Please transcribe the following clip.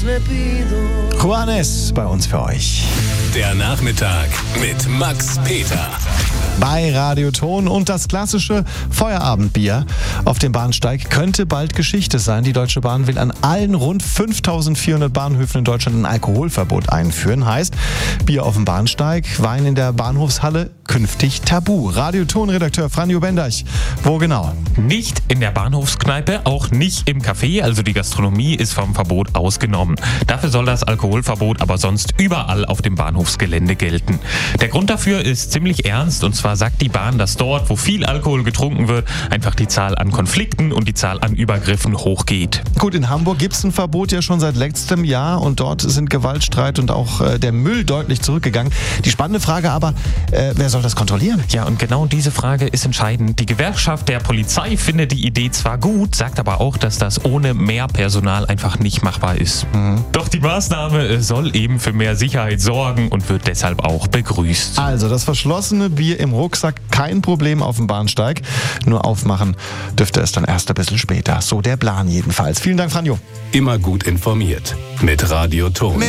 Juanes bei uns für euch. Der Nachmittag mit Max Peter. Bei Radioton und das klassische Feierabendbier auf dem Bahnsteig könnte bald Geschichte sein. Die Deutsche Bahn will an allen rund 5.400 Bahnhöfen in Deutschland ein Alkoholverbot einführen. Heißt, Bier auf dem Bahnsteig, Wein in der Bahnhofshalle, künftig tabu. Radioton-Redakteur Franjo Benderch, wo genau? Nicht in der Bahnhofskneipe, auch nicht im Café, also die Gastronomie ist vom Verbot ausgenommen. Dafür soll das Alkoholverbot aber sonst überall auf dem Bahnhofsgelände gelten. Der Grund dafür ist ziemlich ernst, und zwar sagt die Bahn, dass dort, wo viel Alkohol getrunken wird, einfach die Zahl an Konflikten und die Zahl an Übergriffen hochgeht. Gut, in Hamburg gibt es ein Verbot ja schon seit letztem Jahr und dort sind Gewaltstreit und auch der Müll deutlich zurückgegangen. Die spannende Frage aber, wer soll das kontrollieren? Ja, und genau diese Frage ist entscheidend. Die Gewerkschaft der Polizei findet die Idee zwar gut, sagt aber auch, dass das ohne mehr Personal einfach nicht machbar ist. Doch die Maßnahme soll eben für mehr Sicherheit sorgen und wird deshalb auch begrüßt. Also das verschlossene Bier im Rucksack, kein Problem auf dem Bahnsteig. Nur aufmachen dürfte es dann erst ein bisschen später. So der Plan jedenfalls. Vielen Dank, Franjo. Immer gut informiert mit Radioton.